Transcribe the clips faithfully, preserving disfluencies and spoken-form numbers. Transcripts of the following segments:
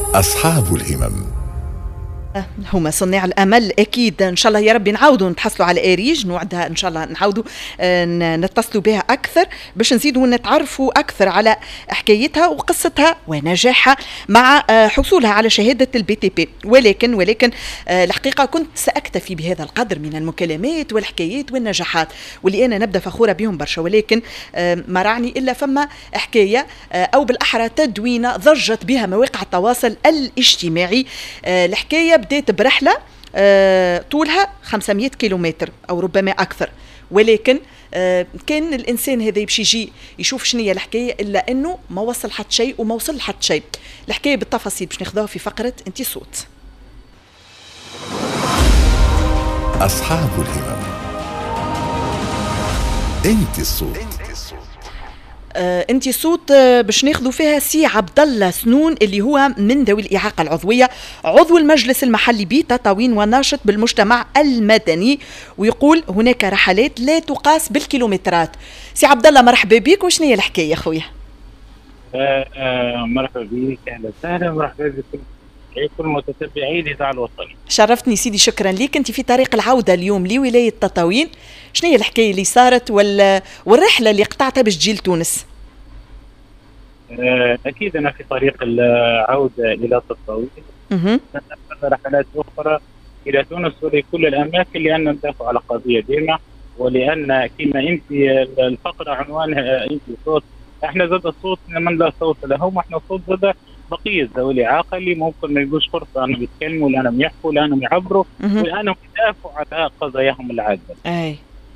أصحاب الهمم هما صناع الامل. اكيد ان شاء الله يا ربي نعاودوا نتحصلوا على اريج، نوعدها ان شاء الله نعاودوا نتصلوا بها اكثر باش نزيدوا نتعرفوا اكثر على حكايتها وقصتها ونجاحها مع حصولها على شهاده البي تي بي. ولكن ولكن الحقيقه كنت ساكتفي بهذا القدر من المكالمات والحكايات والنجاحات واللي انا نبدا فخوره بهم برشا، ولكن ما رعني الا فما حكايه او بالاحرى تدوينه ضجت بها مواقع التواصل الاجتماعي. الحكايه بديت برحلة آه طولها خمسمائة كيلومتر أو ربما أكثر، ولكن آه كان الإنسان هذا يمشي يجي يشوف شنية الحكاية إلا أنه ما وصل حد شيء وما وصل حد شيء. الحكاية بالتفاصيل باش ناخذها في فقرة انتي صوت. أصحاب الهمم انتي الصوت. آه، انتي صوت آه، باش ناخذوا فيها سي عبد الله سنون اللي هو من ذوي الإعاقة العضوية، عضو المجلس المحلي بتطاوين وناشط بالمجتمع المدني، ويقول هناك رحلات لا تقاس بالكيلومترات. سي عبد الله مرحبا بك، وشنو هي الحكاية خويا؟ آه آه مرحبا بك، اهلا وسهلا، مرحبا بكم كل متتبعي الاذاعه الوطنيه. شرفتني سيدي، شكرا لك. انت في طريق العوده اليوم لولايه تطاوين، شنو هي الحكايه اللي صارت وال... والرحله اللي قطعتها باش تجي لتونس؟ آه اكيد انا في طريق العوده الى تطاوين، اها رحلات اخرى الى تونس ولكل الاماكن، لان ندافع على قضيه ديما، ولان كما انت الفقره عنوانها انت صوت، احنا زاد الصوت من لا صوت لهم، احنا صوت زاد بقيه ذوي الاعاقه اللي ممكن ما يلقوش فرصه انهم يتكلموا ولا انهم يحكوا ولا انهم يعبروا ولا انهم يدافعوا على قضاياهم العادله. اي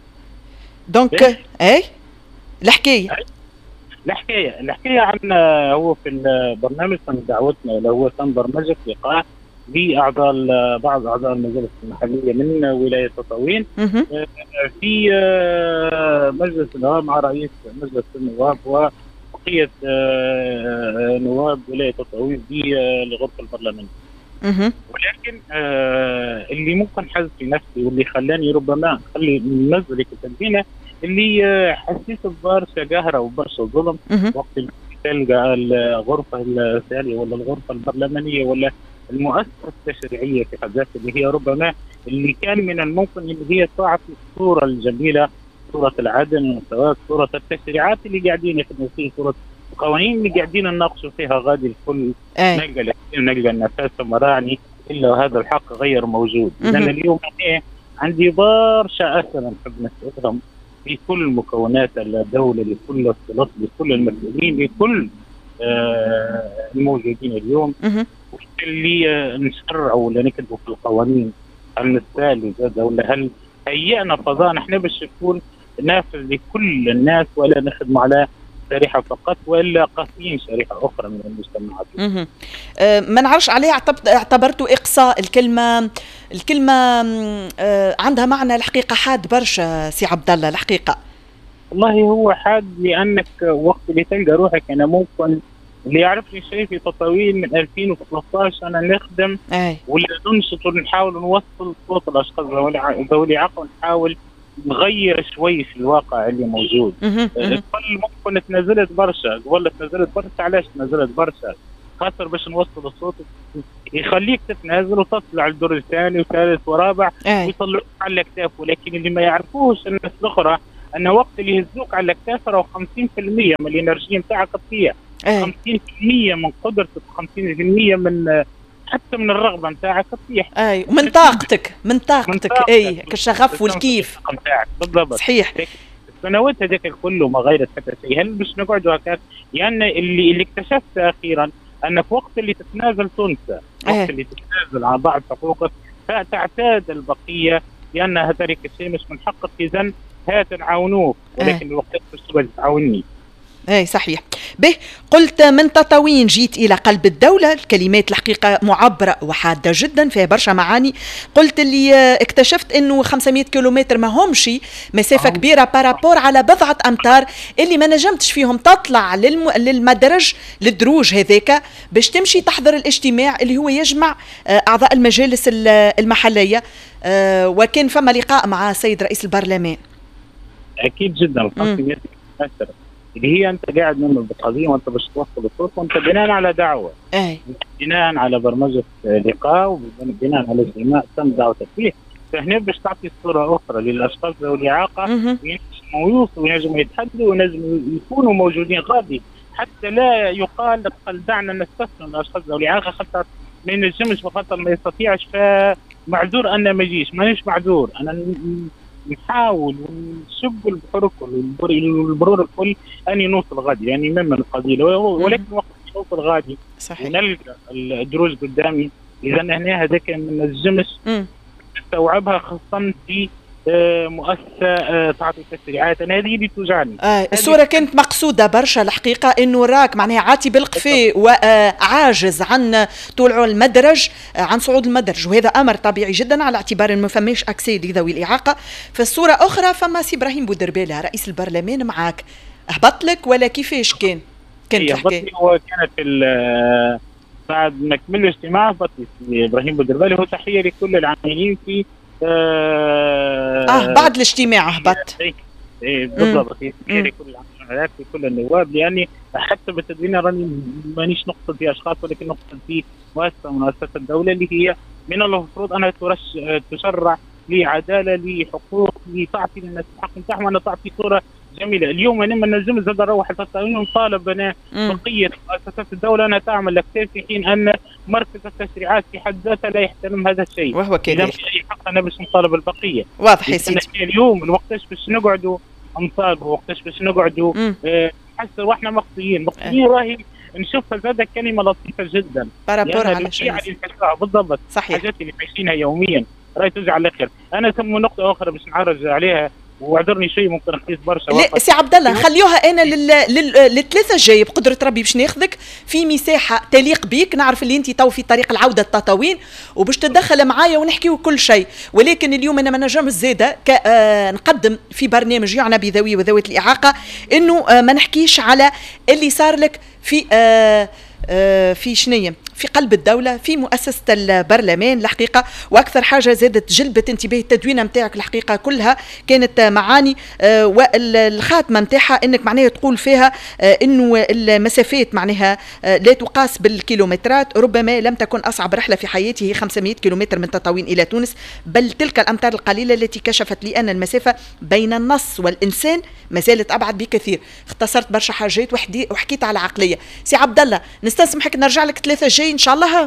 دونك اي الحكايه الحكايه الحكايه عن هو في البرنامج تم دعوتنا اللي هو تم برمجه لقاء باعضاء بعض اعضاء المجالس المحليه من ولايه تطاوين في مجلس النواب مع رئيس مجلس النواب وبقيه نواب ولايه تطاوين بالغرفه البرلمانيه. ولكن اللي ممكن حز في نفسي واللي خلاني ربما خلي ننزل التدوينه اللي حسيت ببرشا قهره وبرشا ظلم وقت اللي تلقى الغرفه الساليه ولا الغرفه البرلمانيه ولا المؤسسه التشريعيه في حد ذاتها اللي هي ربما اللي كان من الممكن اللي هي تعطي الصوره الجميله، صوره العدل والمساواه، صوره التشريعات اللي قاعدين يخدموا فيها، صوره القوانين اللي قاعدين نناقشوا فيها غادي الكل نلقى نلقى النفس مراعني الا وهذا الحق غير موجود. اذا اليوم ايه عندي برشا اسئله نحب نسالهم في كل مكونات الدوله، لكل السلطات، لكل المسؤولين، لكل آه الموجودين اليوم، اللي آه نشرعوا ولا نكتبوا في القوانين، هل نستاهلوا زاد ولا هل هيئنا فضاء نحن باش نكون نافذ لكل الناس ولا نخدم على شريحه فقط ولا قاسين شريحه اخرى من المجتمعات. أه ما نعرفش عليه اعتبرته اقصاء. الكلمه الكلمه أه عندها معنى الحقيقه حاد برشا سي عبد الله الحقيقه. والله هو حاد لانك وقت اللي تلقى روحك انا ممكن اللي يعرفني شيء في تطاوين من ألفين وثلاثطعش انا نخدم أي. ولا ننشط ونحاول نوصل صوت الاشخاص ذوي الاعاقه ونحاول نغير شوي في الواقع اللي موجود. قبل ممكن تنزلت برشا، قبل تنزلت برشا، علاش تنزلت برشا؟ خاطر باش نوصل الصوت يخليك تتنازل وتصل على الدور الثاني وثالث ورابع ويطلعوك على الاكتاف، ولكن اللي ما يعرفوش الناس الاخرى ان وقت اللي يهزوك على الاكتاف راه خمسين بالمئة من الانرجيه نتاعك تضيع، خمسين بالمئة من قدرتك، خمسين بالمئة من حتى من الرغبه نتاعك تطيح، اي ومن طاقتك من طاقتك اي كالشغف والكيف نتاعك بالضبط. صحيح. السنوات هذيك الكل وما غيرت حتى شيء، هل باش نقعدوا هكاك؟ يعني اللي اللي اكتشفت اخيرا ان في وقت اللي تتنازل تنسى، وقت اللي تتنازل عن بعض حقوقك فتعتاد البقيه لان هذاك الشيء مش من حقك، اذا هات نعاونوك ولكن الوقت مش تقعد تعاونني. اي صحيح. به قلت من تطاوين جيت الى قلب الدوله، الكلمات الحقيقه معبره وحاده جدا فيها برشا معاني. قلت اللي اكتشفت انه خمسمائة كيلومتر ما همش مسافه أوه. كبيره بارابور على بضعه امتار اللي ما نجمتش فيهم تطلع للم... للمدرج للدروج هذاك باش تمشي تحضر الاجتماع اللي هو يجمع اعضاء المجالس المحليه، وكان فما لقاء مع سيد رئيس البرلمان. اكيد جدا خمسمائة كيلومتر اللي هي انت قاعد نعمل بالقضيه وانت باش توصل الصوت وانت بناء على دعوه، اي بناء على برمجه لقاء وبناء على اجتماع تم دعوتك فيه، فهنا باش تعطي صوره اخرى للاشخاص ذوي الاعاقه وينجموا يوصلوا وينجموا يتحدوا وينجموا يكونوا موجودين غادي، حتى لا يقال قال دعنا نستثنى الاشخاص ذوي الاعاقه خاطر ما ينجمش وخاطر ما يستطيعش، فمعذور انا ما يجيش، مانيش معذور، انا نحاول ونشب البحور الكل والبرور الكل اني نوصل غادي، يعني من القضيه ولكن وقت نوصل غادي صحيح ونلقى الدروج قدامي، اذا هنا هذاك من الجمش نستوعبها خاصه في مؤسسه تعطي تشريعات، انا هذه اللي توجعني. آه الصوره كانت مقصوده برشا الحقيقه، انه راك معناها عاتي بالقفي وعاجز عن طلوع المدرج، عن صعود المدرج، وهذا امر طبيعي جدا على اعتبار انه ما فماش اكسي لذوي الاعاقه. فالصوره اخرى فما سي ابراهيم بودربالة رئيس البرلمان معاك، هبط لك ولا كيفاش كان؟ كانت الحكايه هو كانت بعد ما كملوا الاجتماع هبط لي ابراهيم بودربالة، هو تحيه لكل العاملين في اه, آه بعد الاجتماع هبط. ايه بالضبط، هي كل العمليات في كل النواب، لاني حتى بالتدوين راني مانيش نقصد في اشخاص ولكن نقصد في مؤسسه من مؤسسات الدوله اللي هي من المفروض انها ترش تشرع لعداله لحقوق لتعطي للناس الحق نتاعهم، انها تعطي صوره جميله. اليوم انا ما نجم زاد نروح التطاوين ونطالب انا بقيه مؤسسات الدوله انها تعمل اكتاف في حين ان مركز التشريعات في حد ذاته لا يحترم هذا الشيء، وهو كذا اي حق انا باش نطالب البقيه. واضح يا سيدي. اليوم الوقتاش باش نقعدوا نطالبوا، وقتاش باش نقعدوا نحس آه واحنا مقصيين مقصيين أه. راهي نشوفها زادة كلمه لطيفه جدا بارابور على شيء بالضبط، صحيح الحاجات اللي عايشينها يوميا راهي ترجع على خير. انا ثم نقطه اخرى باش نعرج عليها واعذرني شيء ممكن نقيس برشا لا سي عبد الله، نخليوها انا لل... لل... للثلاثه الجايه بقدره ربي باش ناخذك في مساحه تليق بيك، نعرف اللي انت تو في طريق العوده التطاوين وباش تتدخل معايا ونحكيو كل شيء، ولكن اليوم انا ما نجمش زاده ك... آه نقدم في برنامج يعنى بذوي وذوي الاعاقه انه آه ما نحكيش على اللي صار لك في آه آه في شنية في قلب الدولة في مؤسسة البرلمان الحقيقة. وأكثر حاجة زادت جلبت انتباه التدوينة متاعك الحقيقة كلها كانت معاني آه والخاتمة متاعها انك معناها تقول فيها آه انه المسافات معناها آه لا تقاس بالكيلومترات، ربما لم تكن أصعب رحلة في حياتي هي خمسمائة كيلومتر من تطاوين إلى تونس، بل تلك الأمتار القليلة التي كشفت لي أن المسافة بين النص والإنسان ما زالت أبعد بكثير. اختصرت برشا حاجات وحدي وحكيت على عقلية. سي عبد الله نستسمحك نرجع لك ثلاثة جاي ان شاء الله.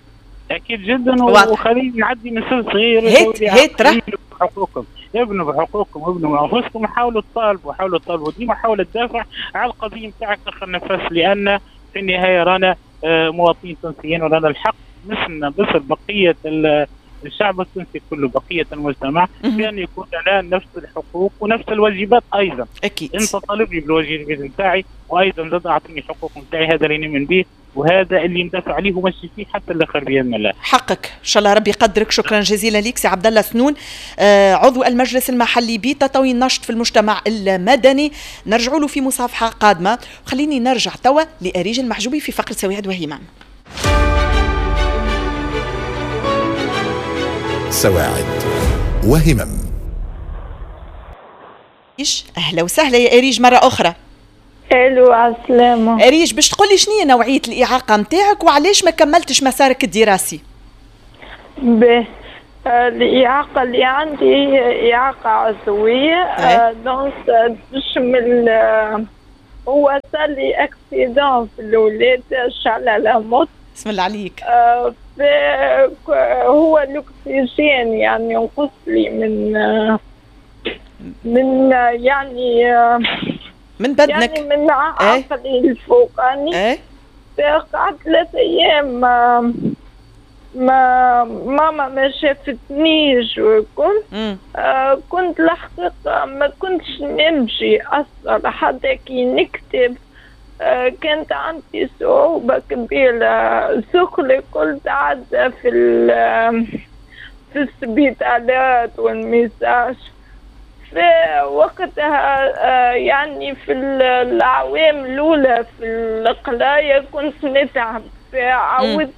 اكيد جدا، وخليني نعدي من سن صغير. هيت هيت راه بحقوقكم، ابنوا بحقوقكم، ابنوا بانفسكم، وحاولوا تطالبوا حاولوا تطالبوا ديما حاولوا تدافع على القضيه نتاعك اخر نفس، لان في النهايه رانا مواطنين تونسيين ورانا الحق مثلنا مثل بقيه الشعب التونسي كله، بقيه المجتمع، بان يكون لنا نفس الحقوق ونفس الواجبات ايضا. اكيد انت طالبني بالواجبات نتاعي وايضا زاد اعطيني الحقوق نتاعي، هذا اللي نؤمن به وهذا اللي ندافع عليه ومشي فيه حتى الاخر باذن الله. حقك ان شاء الله ربي يقدرك. شكرا جزيلا لك سي عبد الله سنون، آه عضو المجلس المحلي بتطاوين نشط في المجتمع المدني. نرجعوا له في مصافحه قادمه، وخليني نرجع توا لأريج المحجوبي في فقره سواعد وهمم. سواعد وهمم. اهلا وسهلا يا أريج مره اخرى. الو عالسلامة. أريج باش تقولي شنية نوعية الإعاقة متاعك وعلاش ما كملتش مسارك الدراسي؟ به الإعاقة اللي عندي هي إعاقة عضوية، آه دونك تشمل آه هو صار لي اكسيدون في الولادة شعلة لموت. بسم الله عليك. آه هو الأكسجين يعني ينقص لي من آه من آه يعني آه من بدنك يعني من عقلي الفوقاني. ايه قعدت ثلاثة ايام ما ما ماما ما شافتنيش وكل آه كنت الحقيقة ما كنتش نمشي اصلا حتى كي نكتب. آه كانت عندي صعوبة كبيرة، سخلي كنت عادة في في السبيطالات والميساج. في وقتها يعني في الأعوام الأولى في القلاية كنت نتعب، عاودت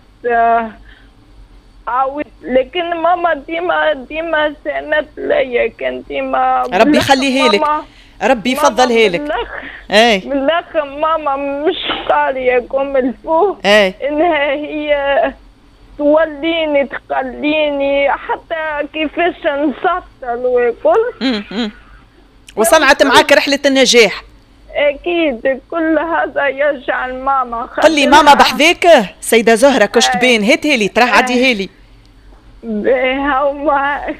عاودت لكن ماما ديما ديما ساندت ليا، كان ديما ربي يخليه لك. ربي يفضلها لك. اي بالاخر ماما مش قاريه كم الفو انها هي توليني تخليني حتى كيفاش نسطل وكل. وصنعت معاك رحله النجاح. اكيد كل هذا يرجع لماما. قل لي ماما بحذاك سيده زهره كشتبين هاتها لي تراه عديها لي. بها ومعك.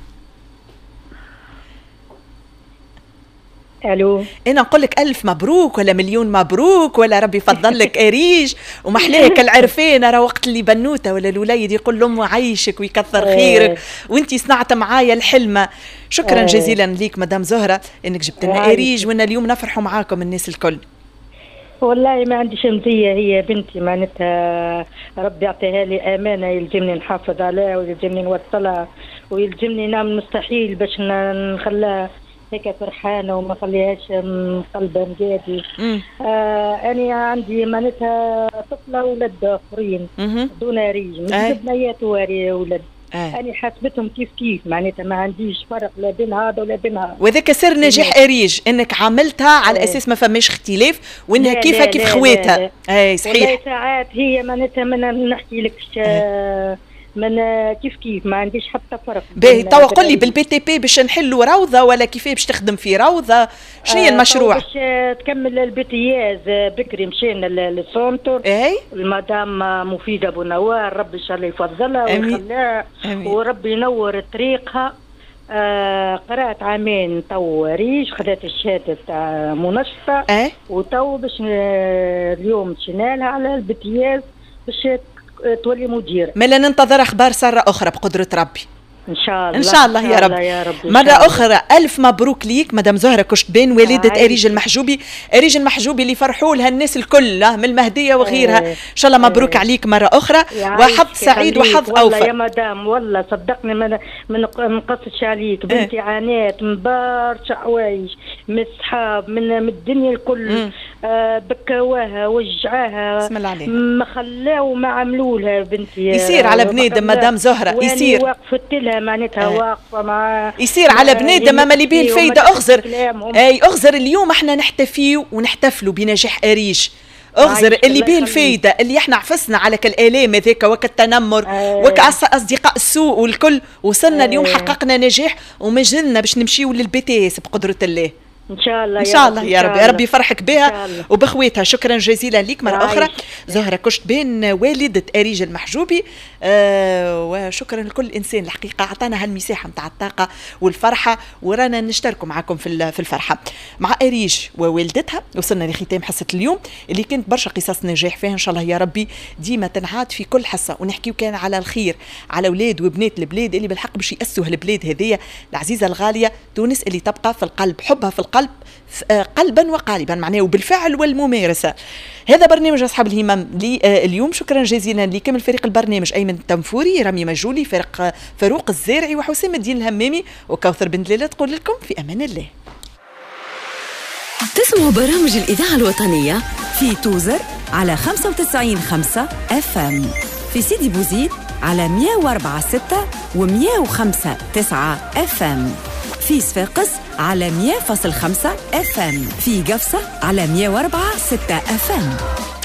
الو انا نقول لك الف مبروك ولا مليون مبروك ولا ربي يفضل لك اريج ومحلاه كالعرفانه. راه وقت اللي بنوته ولا الوليد يقول لهم عيشك ويكثر خيرك وانتي صنعت معايا الحلمه. شكرا جزيلا ليك مدام زهره انك جبت لنا اريج وانا اليوم نفرحوا معاكم الناس الكل. والله ما عنديش مزيه هي بنتي معناتها ربي يعطيها لي امانه يلزمني نحافظ عليها ويلزمني نوصلها ويلزمني نعمل المستحيل باش نخليها هيك فرحانه وما خليهاش قلبها مجادي. آه انا عندي معناتها طفله ولد اخرين دون ريج من بنيات وولد. آه. أنا حاسبتهم كيف كيف معناتها ما عنديش فرق لا بين هذا ولا بين هذا. وذاك سر نجاح أريج انك عملتها على اساس ما فماش اختلاف وانها كيفها كيف خواتها. اي صحيح. ساعات هي معناتها من نحكي لك آه. من كيف كيف ما عنديش حتى فرق. باهي توا قل لي بالبي تي بي باش نحلوا روضه ولا كيف باش تخدم في روضه؟ شنو هي المشروع؟ باش تكمل البتياز بكري مشينا للسونتور. اي المدام مفيده ابو نوار ربي ان شاء الله يفضلها ويخليها وربي ينور طريقها. آه قرأت عامين تو ريج خذت الشهاده تاع منشطه. اي وتو باش اليوم مشينا لها على البتياز باش تولي مدير. مالا ننتظر اخبار ساره اخرى بقدره ربي ان شاء الله. ان شاء الله يا رب, يا رب مره اخرى. الف مبروك ليك مدام زهره كشتبين والده اريج المحجوبي. اريج المحجوبي اللي فرحوا لها الناس الكل من المهديه وغيرها. ان شاء الله مبروك عليك مره اخرى وحظ سعيد وحظ اوفر. والله يا مدام والله صدقني من من نقصش عليك بنتي عانات من برشا حوايج من الصحاب من, من الدنيا الكل. آه بكواها وجعاها بسم الله عليك ما خلاو ما عملوا لها بنتي. يصير على بنادم مدام زهره يصير وقفت لها معناتها آه. واقفه مع يصير على بنادم اما اللي به الفايده اغزر. اي اغزر اليوم احنا نحتفيو ونحتفلوا بنجاح اريج. اغزر اللي به الفايده اللي احنا عفسنا على كالالام هذاك وكالتنمر آه. وكاصدقاء السوء والكل وصلنا آه. اليوم حققنا نجاح ومازلنا باش نمشيو للبي تي اس بقدره الله. ان شاء الله ان شاء الله يا ربي. ربي يفرحك بها وبخواتها. شكرا جزيلا ليك مره اخرى زهره كشتبين والده اريج المحجوبي. آه وشكرا لكل انسان الحقيقه اعطانا هالمساحه نتاع الطاقه والفرحه ورانا نشتركوا معكم في في الفرحه مع اريج ووالدتها. وصلنا لختام حصه اليوم اللي كانت برشا قصص نجاح فيها ان شاء الله يا ربي ديما تنعاد في كل حصه ونحكيو كان على الخير على اولاد وبنات البلاد اللي بالحق باش ياسوا هالبلاد هذيا العزيزه الغاليه تونس اللي تبقى في القلب حبها في القلب قلبا وقالبا معناه وبالفعل والممارسه. هذا برنامج اصحاب الهمم لي اليوم. شكرا جزيلا لكامل فريق البرنامج ايمن التنفوري رامي مجولي فريق فاروق الزارعي وحسام الدين الهمامي وكوثر بن دليله تقول لكم في امان الله. تسمعوا برامج الاذاعه الوطنيه في توزر على خمسة وتسعين خمسة اف ام في سيدي بوزيد على مية وأربعة ستة ومية وخمسة تسعة اف ام في صفاقس على مية فاصل خمسة اف ام في قفصة على مية وأربعة ستة اف ام.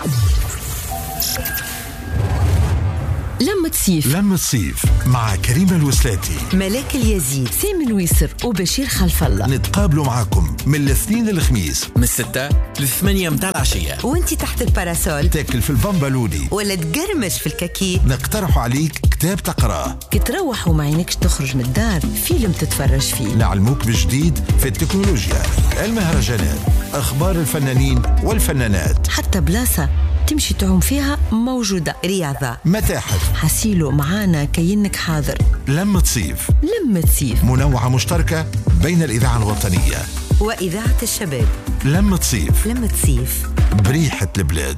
لما تصيف لما تصيف مع كريمة الوسلاتي ملاك اليزيد سامي الويسر وبشير خلف الله. نتقابلوا معاكم من الاثنين للخميس من الستة للثمانية متاع العشية وانتي تحت الباراسول تاكل في البامبالوني ولا تقرمش في الكاكي. نقترح عليك كتاب تقراه كتروح وما عينكش تخرج من الدار فيلم تتفرج فيه. نعلموك بجديد في التكنولوجيا المهرجانات اخبار الفنانين والفنانات حتى بلاصة تمشي تعوم فيها موجودة. رياضة متاحف حسيلو معانا كينك حاضر. لما تصيف لما تصيف منوعة مشتركة بين الإذاعة الوطنية وإذاعة الشباب. لما تصيف لما تصيف بريحة البلاد.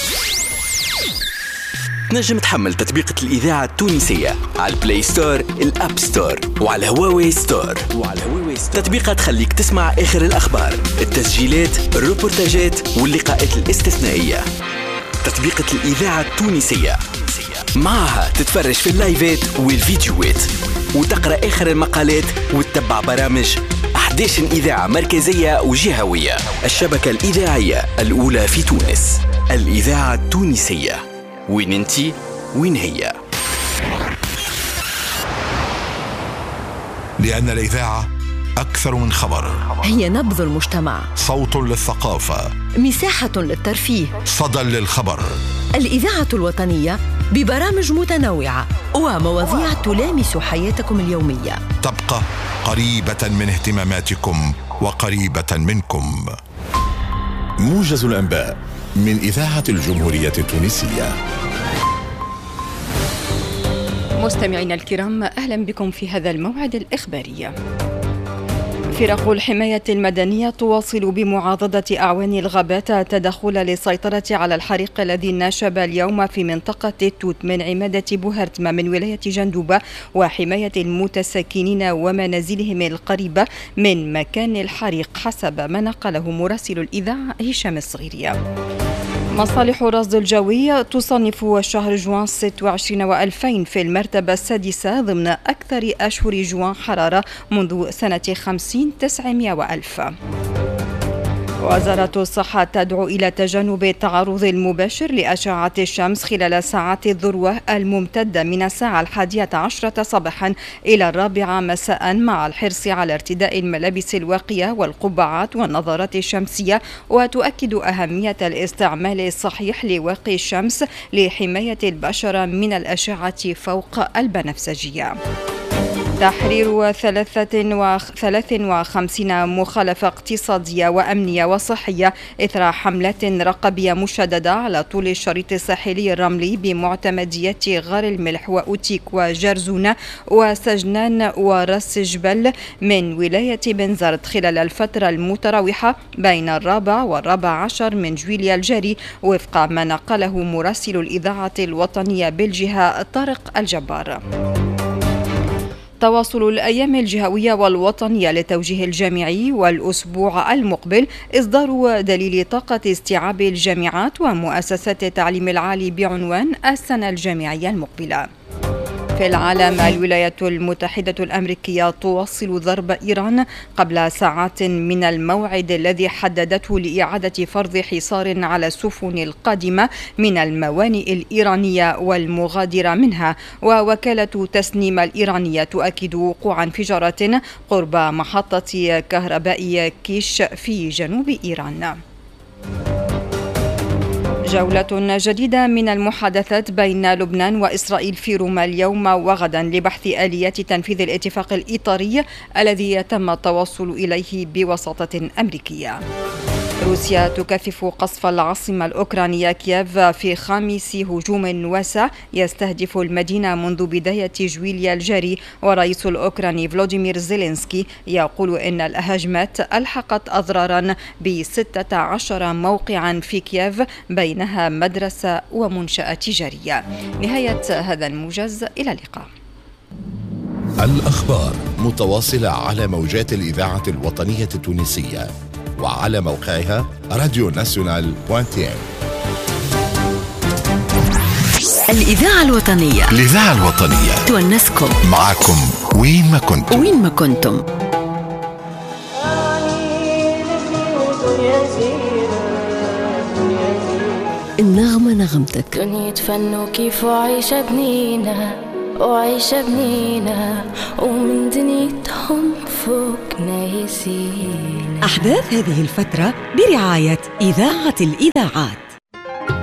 تنجم تحمل تطبيقة الإذاعة التونسية على البلاي ستور الأب ستور وعلى هواوي ستور وعلى هواوي ستور. تطبيقات تخليك تسمع آخر الأخبار التسجيلات الروبورتاجات واللقاءات الاستثنائية. تطبيقة الإذاعة التونسية معها تتفرج في اللايفات والفيديوهات وتقرأ آخر المقالات وتتبع برامج أحدث إحدى عشر إذاعة مركزية وجهوية. الشبكة الإذاعية الأولى في تونس، الإذاعة التونسية. وين انتي وين هي؟ لأن الإذاعة أكثر من خبر، هي نبض المجتمع، صوت للثقافة، مساحة للترفيه، صدى للخبر. الإذاعة الوطنية ببرامج متنوعة ومواضيع تلامس حياتكم اليومية، تبقى قريبة من اهتماماتكم وقريبة منكم. موجز الأنباء من إذاعة الجمهورية التونسية. مستمعينا الكرام، أهلا بكم في هذا الموعد الإخباري. فرق الحماية المدنية تواصل بمعاضدة أعوان الغابات التدخل للسيطرة على الحريق الذي نشب اليوم في منطقة التوت من عمادة بوهرتما من ولاية جندوبة، وحماية المتساكنين ومنازلهم القريبة من مكان الحريق، حسب ما نقله مراسل الإذاعة هشام الصغيرية. مصالح الرصد الجوي تصنف شهر جوان ستة وعشرين وألفين في المرتبة السادسة ضمن أكثر أشهر جوان حرارة منذ سنة خمسين تسعمائة وألف. وزارة الصحة تدعو إلى تجنب التعرض المباشر لأشعة الشمس خلال ساعات الذروة الممتدة من الساعة الحادية عشرة صباحا إلى الرابعة مساء، مع الحرص على ارتداء الملابس الواقية والقبعات والنظارات الشمسية. وتؤكد أهمية الاستعمال الصحيح لواقي الشمس لحماية البشرة من الأشعة فوق البنفسجية. تحرير ثلاث وخمسين مخالفة اقتصادية وأمنية وصحية إثر حملات رقابية مشددة على طول الشريط الساحلي الرملي بمعتمديات غار الملح وأوتيك وجرزونة وسجنان وراس جبل من ولاية بنزرت خلال الفترة المتراوحة بين الرابع والرابع عشر من جويليا الجاري، وفق ما نقله مراسل الإذاعة الوطنية بالجهة طارق الجبار. تواصل الأيام الجهوية والوطنية للتوجيه الجامعي، والأسبوع المقبل إصدار دليل طاقة استيعاب الجامعات ومؤسسات التعليم العالي بعنوان السنة الجامعية المقبلة. في العالم، الولايات المتحدة الأمريكية تواصل ضرب إيران قبل ساعات من الموعد الذي حددته لإعادة فرض حصار على السفن القادمة من الموانئ الإيرانية والمغادرة منها. ووكالة تسنيم الإيرانية تؤكد وقوع انفجارات قرب محطة كهرباء كيش في جنوب إيران. جولة جديدة من المحادثات بين لبنان وإسرائيل في روما اليوم وغدا لبحث آليات تنفيذ الاتفاق الإطاري الذي تم التوصل إليه بوساطة أمريكية. روسيا تكثف قصف العاصمة الأوكرانية كييف في خامس هجوم واسع يستهدف المدينة منذ بداية جويليا الجاري، ورئيس الأوكراني فلوديمير زيلينسكي يقول إن الهجمات ألحقت أضرارا بستة عشر موقعا في كييف بينها مدرسة ومنشأة تجارية. نهاية هذا الموجز، إلى اللقاء. الأخبار متواصلة على موجات الإذاعة الوطنية التونسية وعلى موقعها راديو ناسيونال بوانتين. الإذاعة الوطنية الإذاعة الوطنية تونسكم، معكم وين ما كنتم وين ما كنتم. النغمة نغمتك، دنيا فن كيف عيشة بنينة وعيشة بنينة ومن دنيتهم فوق نايسين. أحداث هذه الفترة برعاية إذاعة الإذاعات.